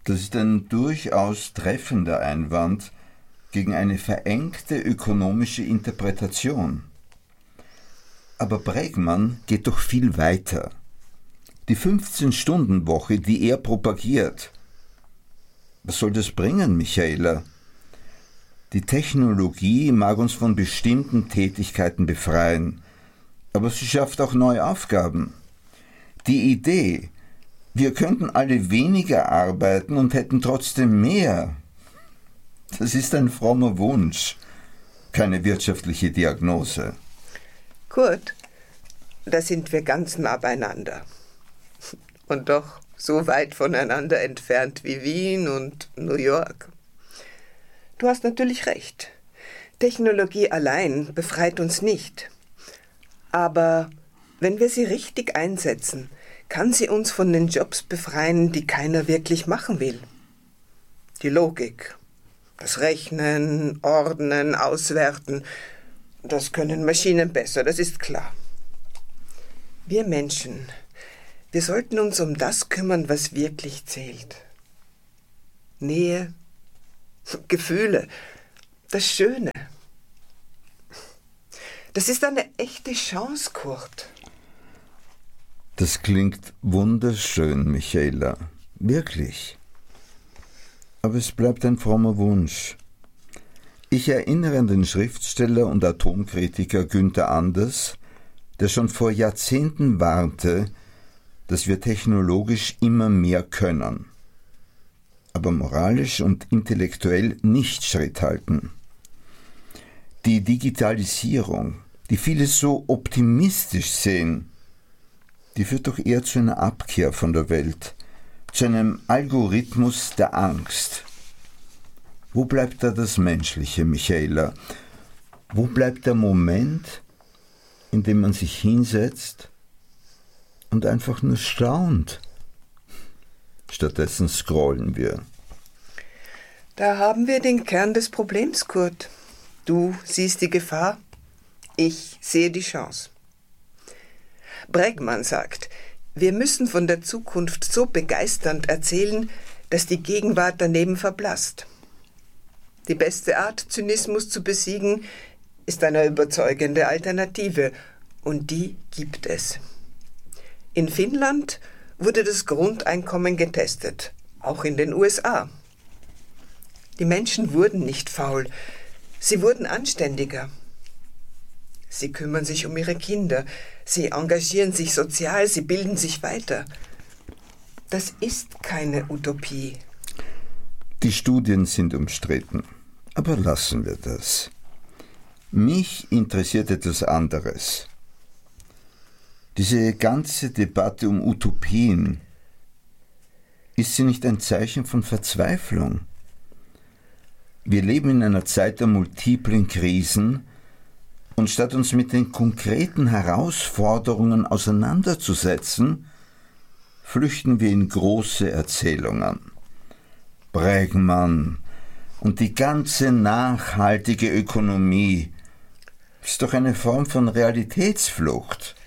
Das ist ein durchaus treffender Einwand gegen eine verengte ökonomische Interpretation. Aber Bregmann geht doch viel weiter. Die 15-Stunden-Woche, die er propagiert. Was soll das bringen, Michaela? Die Technologie mag uns von bestimmten Tätigkeiten befreien, aber sie schafft auch neue Aufgaben. Die Idee, wir könnten alle weniger arbeiten und hätten trotzdem mehr, das ist ein frommer Wunsch, keine wirtschaftliche Diagnose. Kurt, da sind wir ganz nah beieinander. Und doch so weit voneinander entfernt wie Wien und New York. Du hast natürlich recht. Technologie allein befreit uns nicht. Aber wenn wir sie richtig einsetzen, kann sie uns von den Jobs befreien, die keiner wirklich machen will. Die Logik, das Rechnen, Ordnen, Auswerten, das können Maschinen besser, das ist klar. Wir Menschen, wir sollten uns um das kümmern, was wirklich zählt. Nähe, Gefühle, das Schöne. Das ist eine echte Chance, Kurt. Das klingt wunderschön, Michaela. Wirklich. Aber es bleibt ein frommer Wunsch. Ich erinnere an den Schriftsteller und Atomkritiker Günther Anders, der schon vor Jahrzehnten warnte, dass wir technologisch immer mehr können, aber moralisch und intellektuell nicht Schritt halten. Die Digitalisierung, die viele so optimistisch sehen, die führt doch eher zu einer Abkehr von der Welt, zu einem Algorithmus der Angst. Wo bleibt da das Menschliche, Michaela? Wo bleibt der Moment, in dem man sich hinsetzt und einfach nur staunt? Stattdessen scrollen wir. Da haben wir den Kern des Problems, Kurt. Du siehst die Gefahr, ich sehe die Chance. Bregmann sagt, wir müssen von der Zukunft so begeisternd erzählen, dass die Gegenwart daneben verblasst. Die beste Art, Zynismus zu besiegen, ist eine überzeugende Alternative. Und die gibt es. In Finnland wurde das Grundeinkommen getestet, auch in den USA. Die Menschen wurden nicht faul, sie wurden anständiger. Sie kümmern sich um ihre Kinder, sie engagieren sich sozial, sie bilden sich weiter. Das ist keine Utopie. Die Studien sind umstritten, aber lassen wir das. Mich interessiert etwas anderes. Diese ganze Debatte um Utopien, ist sie nicht ein Zeichen von Verzweiflung? Wir leben in einer Zeit der multiplen Krisen, und statt uns mit den konkreten Herausforderungen auseinanderzusetzen, flüchten wir in große Erzählungen. Bregmann und die ganze nachhaltige Ökonomie ist doch eine Form von Realitätsflucht.